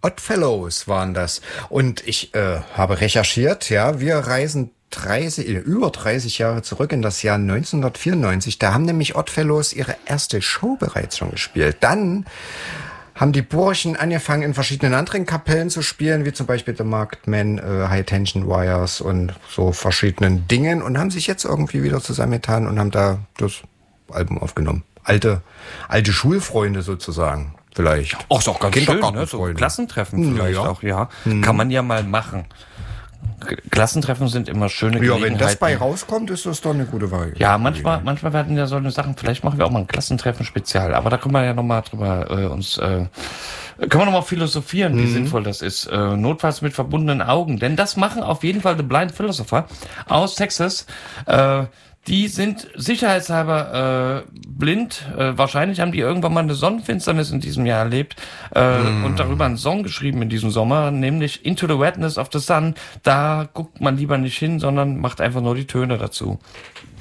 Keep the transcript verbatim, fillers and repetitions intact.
Oddfellows waren das. Und ich äh, habe recherchiert, ja, wir reisen dreißig, über dreißig Jahre zurück in das Jahr neunzehnhundertvierundneunzig. Da haben nämlich Oddfellows ihre erste Show bereits schon gespielt. Dann haben die Burschen angefangen, in verschiedenen anderen Kapellen zu spielen, wie zum Beispiel The Marked Men, äh, High Tension Wires und so verschiedenen Dingen und haben sich jetzt irgendwie wieder zusammengetan und haben da das Album aufgenommen. Alte, alte Schulfreunde sozusagen, vielleicht. Ach, ist auch ganz schön, ne? So Klassentreffen vielleicht ja. auch, ja. Hm. Kann man ja mal machen. Klassentreffen sind immer schöne Gelegenheiten. Ja, wenn das bei rauskommt, ist das doch eine gute Wahl. Ja, manchmal, manchmal werden ja so eine Sachen, vielleicht machen wir auch mal ein Klassentreffen-Spezial, aber da können wir ja nochmal drüber äh, uns, äh, können wir nochmal philosophieren, mhm. wie sinnvoll das ist. Äh, notfalls mit verbundenen Augen, denn das machen auf jeden Fall The Blind Philosopher aus Texas. Äh, Die sind sicherheitshalber äh, blind. Äh, wahrscheinlich haben die irgendwann mal eine Sonnenfinsternis in diesem Jahr erlebt äh, mm. und darüber einen Song geschrieben in diesem Sommer, nämlich Into the Redness of the Sun. Da guckt man lieber nicht hin, sondern macht einfach nur die Töne dazu.